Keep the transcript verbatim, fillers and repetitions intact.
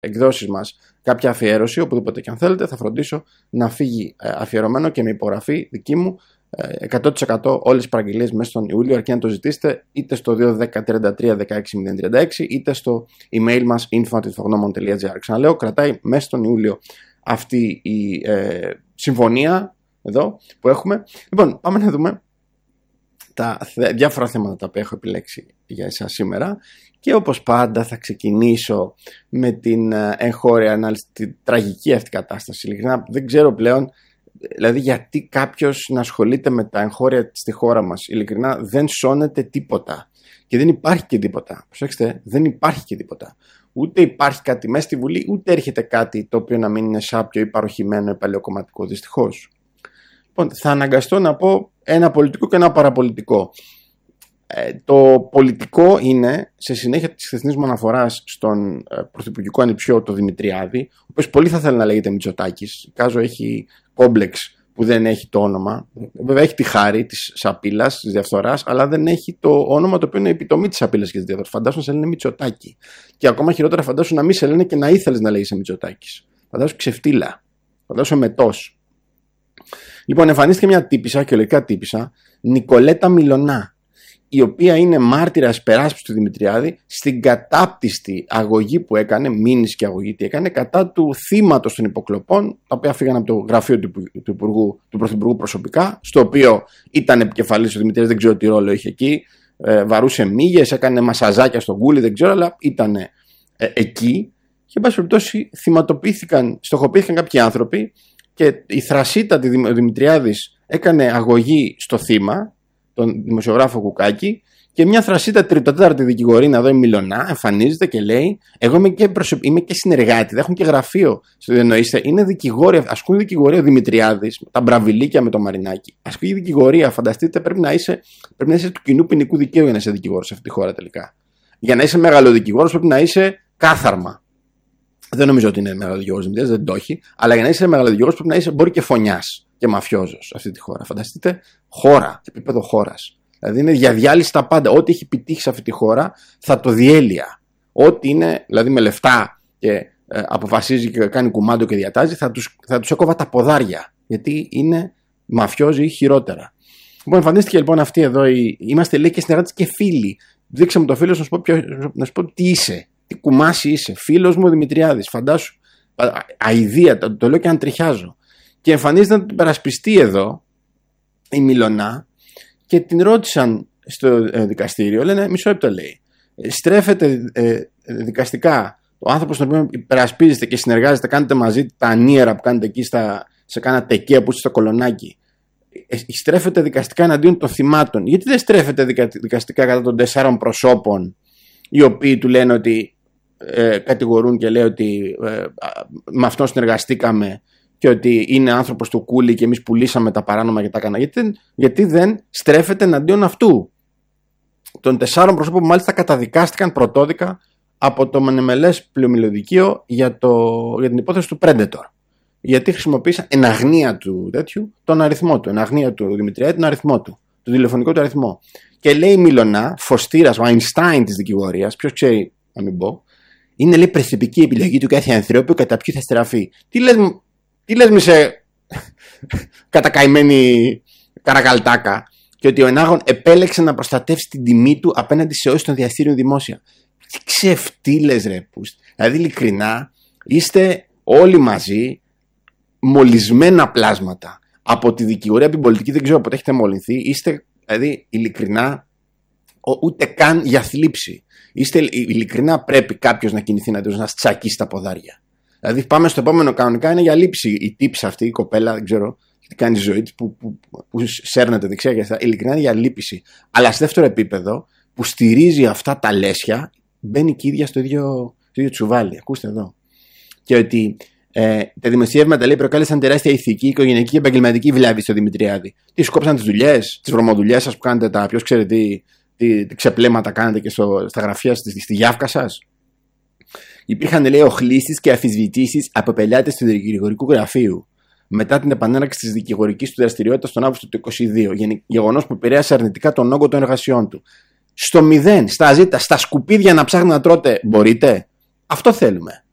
εκδόσεις μας κάποια αφιέρωση, οπουδήποτε και αν θέλετε, θα φροντίσω να φύγει αφιερωμένο και με υπογραφή δική μου εκατό τοις εκατό όλες τις παραγγελίες μέσα στον Ιούλιο, αρκεί να το ζητήσετε είτε στο δύο ένα μηδέν τριάντα τρία δεκαέξι μηδέν τριάντα έξι είτε στο email μας info at infognomon τελεία gr. Ξαναλέω, κρατάει μέσα στον Ιούλιο αυτή η ε, συμφωνία εδώ που έχουμε. Λοιπόν, πάμε να δούμε τα διάφορα θέματα τα οποία έχω επιλέξει για εσάς σήμερα και όπως πάντα θα ξεκινήσω με την εγχώρια ανάλυση, την τραγική αυτή κατάσταση. Ειλικρινά δεν ξέρω πλέον δηλαδή γιατί κάποιος να ασχολείται με τα εγχώρια στη χώρα μας. Ειλικρινά δεν σώνεται τίποτα και δεν υπάρχει και τίποτα. Προσέξτε, δεν υπάρχει και τίποτα. Ούτε υπάρχει κάτι μέσα στη Βουλή, ούτε έρχεται κάτι το οποίο να μην είναι σάπιο ή παροχημένο ή παλαιοκομματικό, δυστυχώς. Λοιπόν, θα αναγκαστώ να πω ένα πολιτικό και ένα παραπολιτικό. Ε, το πολιτικό είναι, σε συνέχεια της χθεσινής μου αναφοράς στον ε, πρωθυπουργικό ανιψιό, το Δημητριάδη, ο οποίος πολύ θα θέλει να λέγεται Μητσοτάκης. Κάζο έχει κόμπλεξ που δεν έχει το όνομα. Βέβαια έχει τη χάρη της σαπίλας, της διαφθοράς, αλλά δεν έχει το όνομα το οποίο είναι επιτομή της σαπίλας και της διαφθοράς. Φαντάσου να σε λένε Μητσοτάκη. Και ακόμα χειρότερα, φαντάσου να μην σε λένε και να ήθελες να λέγεσαι Μητσοτάκης. Φαντάσου ξεφτύλα. Φαντάσου μετός. Λοιπόν, εμφανίστηκε μια τύπισσα, και λογικά τύπισσα, Νικολέτα Μιλωνά, η οποία είναι μάρτυρας υπεράσπισης του Δημητριάδη στην κατάπτυστη αγωγή που έκανε, μήνυση και αγωγή τι έκανε, κατά του θύματος των υποκλοπών, τα οποία φύγαν από το γραφείο του, του, υπουργού, του Πρωθυπουργού προσωπικά, στο οποίο ήταν επικεφαλής ο Δημητριάδης, δεν ξέρω τι ρόλο είχε εκεί, ε, βαρούσε μύγες, έκανε μασαζάκια στον κούλι, δεν ξέρω, αλλά ήταν ε, εκεί. Και εν πάση περιπτώσει θυματοποιήθηκαν, στοχοποιήθηκαν κάποιοι άνθρωποι και η θρασίτατη Δημητριάδης έκανε αγωγή στο θύμα, τον δημοσιογράφο Κουκάκη, και μια θρασίτα τριτοτέταρτη δικηγορίνα εδώ η Μιλωνά εμφανίζεται και λέει: εγώ είμαι και, προσω... είμαι και συνεργάτη, δεν έχουν και γραφείο στο εννοείστε. Είναι δικηγόροι, ασκούν δικηγορία ο Δημητριάδης, τα μπραβιλίκια με το Μαρινάκι. Ασκούν δικηγορία, φανταστείτε, πρέπει να, είσαι, πρέπει να είσαι του κοινού ποινικού δικαίου για να είσαι δικηγόρος σε αυτή τη χώρα τελικά. Για να είσαι μεγαλοδικηγόρος πρέπει να είσαι κάθαρμα. Δεν νομίζω ότι είναι μεγαλοδικηγόρος Δημητριάδης, δεν το έχει, αλλά για να είσαι μεγαλοδικηγόρος πρέπει να είσαι μπορεί και φωνιάς και μαφιόζος σε αυτή τη χώρα. Φανταστείτε, χώρα, επίπεδο χώρας. Δηλαδή είναι για διάλυση τα πάντα. Ό,τι έχει επιτύχει σε αυτή τη χώρα θα το διέλυα. Ό,τι είναι, δηλαδή με λεφτά και ε, αποφασίζει και κάνει κουμάντο και διατάζει, θα τους, θα τους έκοβα τα ποδάρια. Γιατί είναι μαφιόζοι ή χειρότερα. Λοιπόν, εμφανίστηκε λοιπόν αυτή εδώ. Η, είμαστε λέει και συνεργάτες και φίλοι. Δείξε μου το φίλο να σου πω, ποιο, να σου πω τι είσαι. Τι κουμάσι είσαι. Φίλος μου ο Δημητριάδης. Φαντάσου. Αηδία, το, το λέω και αν τριχιάζω. Και εμφανίζεται να την περασπιστεί εδώ η Μιλωνά και την ρώτησαν στο ε, δικαστήριο. Λένε μισό λεπτό λέει. Στρέφεται ε, δικαστικά ο άνθρωπος τον οποίο υπερασπίζεστε και συνεργάζεστε, κάνετε μαζί τα ανίερα που κάνετε εκεί στα, σε κάνα τεκέα που είστε στο Κολονάκι. Ε, στρέφεται δικαστικά εναντίον των θυμάτων. Γιατί δεν στρέφεται δικα, δικαστικά κατά των τεσσάρων προσώπων οι οποίοι του λένε ότι ε, κατηγορούν και λέει ότι ε, με αυτόν συνεργαστήκαμε και ότι είναι άνθρωπος του κούλι και εμείς πουλήσαμε τα παράνομα και τα έκανα. Γιατί, γιατί δεν στρέφεται εναντίον αυτού των τεσσάρων προσώπων που μάλιστα καταδικάστηκαν πρωτόδικα από το Μενεμελές Πλειομηλωδικείο για, το, για την υπόθεση του Predator. Γιατί χρησιμοποίησαν εν αγνία του τέτοιου τον αριθμό του, εν αγνία του Δημητριάδη τον αριθμό του, τον τηλεφωνικό του αριθμό. Και λέει η Μιλωνά, φωστήρας, ο Αϊνστάιν της δικηγορίας, ποιος ξέρει να μην πω, είναι λέει πρεσιπική επιλογή του κάθε ανθρώπου κατά ποιου θα στραφεί. Τι λες, τι λες μη σε κατακαημένη καρακαλτάκα, και ότι ο ενάγων επέλεξε να προστατεύσει την τιμή του απέναντι σε όσοι τον διαστήριον δημόσια. Τι ξεφτύλες ρε πούστη. Δηλαδή ειλικρινά είστε όλοι μαζί μολυσμένα πλάσματα από τη δικηγορία, από την πολιτική, δεν ξέρω πότε έχετε μολυνθεί. Είστε δηλαδή ειλικρινά ούτε καν για θλίψη. Είστε ειλικρινά πρέπει κάποιος να κινηθεί να τους να τσακίσει τα ποδάρια. Δηλαδή πάμε στο επόμενο κανονικά είναι για λήψη η τύψη αυτή, η κοπέλα, δεν ξέρω τι κάνει η ζωή της, που, που, που, που σέρνεται δεξιά και αυτά. Ειλικρινά είναι για λύπηση. Αλλά σε δεύτερο επίπεδο που στηρίζει αυτά τα λέσια, μπαίνει και η ίδια στο ίδιο, στο ίδιο τσουβάλι. Ακούστε εδώ. Και ότι ε, τα δημοσιεύματα λέει προκάλεσαν τεράστια ηθική, οικογενειακή και επαγγελματική βλάβη στο Δημητριάδη. Τι σκόψαν τις δουλειές, τις βρωμοδουλειές σας που κάνετε, τα ποιος ξέρει τι, τι, τι ξεπλέματα κάνετε και στο, στα γραφεία στη, στη γιάφκα σας. Υπήρχαν λέει οχλήσεις και αμφισβητήσεις από πελάτες του δικηγορικού γραφείου μετά την επανέναρξη της δικηγορικής του δραστηριότητας τον Αύγουστο του είκοσι δύο, γεγονός που επηρέασε αρνητικά τον όγκο των εργασιών του. Στο μηδέν, στα ζήτα, στα σκουπίδια να ψάχνετε να τρώτε, μπορείτε. Αυτό θέλουμε.